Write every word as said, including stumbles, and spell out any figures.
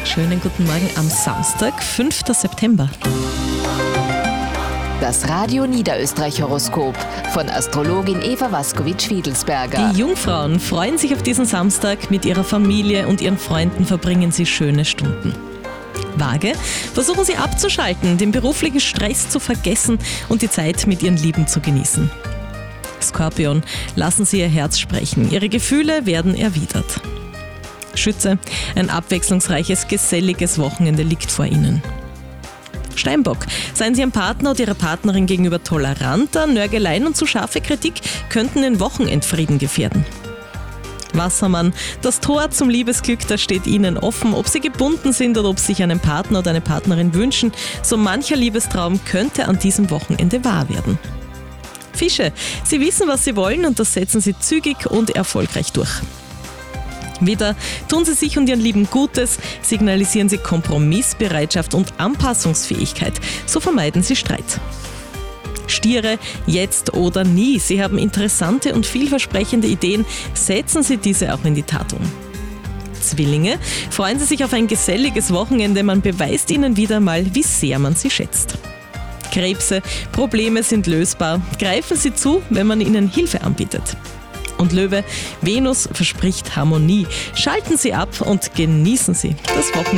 Schönen guten Morgen am Samstag, fünften September. Das Radio Niederösterreich-Horoskop von Astrologin Eva Waskowitsch-Fiedelsberger. Die Jungfrauen freuen sich auf diesen Samstag. Mit ihrer Familie und ihren Freunden verbringen sie schöne Stunden. Waage, versuchen Sie abzuschalten, den beruflichen Stress zu vergessen und die Zeit mit Ihren Lieben zu genießen. Skorpion, lassen Sie Ihr Herz sprechen. Ihre Gefühle werden erwidert. Schütze, ein abwechslungsreiches, geselliges Wochenende liegt vor Ihnen. Steinbock, seien Sie Ihrem Partner oder Ihrer Partnerin gegenüber toleranter, Nörgeleien und zu scharfe Kritik könnten den Wochenendfrieden gefährden. Wassermann, das Tor zum Liebesglück, das steht Ihnen offen. Ob Sie gebunden sind oder ob Sie sich einen Partner oder eine Partnerin wünschen, so mancher Liebestraum könnte an diesem Wochenende wahr werden. Fische, Sie wissen, was Sie wollen und das setzen Sie zügig und erfolgreich durch. Widder, tun Sie sich und Ihren Lieben Gutes, signalisieren Sie Kompromissbereitschaft und Anpassungsfähigkeit, so vermeiden Sie Streit. Stiere, jetzt oder nie. Sie haben interessante und vielversprechende Ideen, setzen Sie diese auch in die Tat um. Zwillinge, freuen Sie sich auf ein geselliges Wochenende, man beweist Ihnen wieder mal, wie sehr man Sie schätzt. Krebse, Probleme sind lösbar, greifen Sie zu, wenn man Ihnen Hilfe anbietet. Und Löwe, Venus verspricht Harmonie. Schalten Sie ab und genießen Sie das Wochenende.